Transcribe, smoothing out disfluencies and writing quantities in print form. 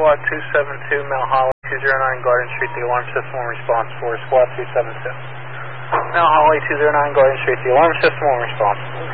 Squad 272, Mount Holly 209, Garden Street, the alarm system on response for Squad 272. Mount Holly 209, Garden Street, the alarm system on response.